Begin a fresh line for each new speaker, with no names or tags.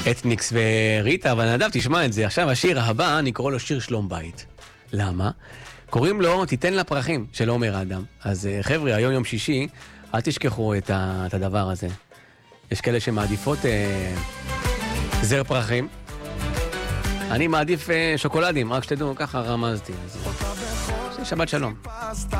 אתניקס וריטה, אבל נדב, תשמע את זה. עכשיו השיר הבא, אני קורא לו שיר שלום בית. למה? קוראים לו תיתן לה פרחים של עומר אדם. אז חבר'ה, היום יום שישי, אל תשכחו את הדבר הזה. יש כאלה שמעדיפות זר פרחים. אני מעדיף שוקולדים, רק שתדעו, ככה רמזתי. שבת שלום.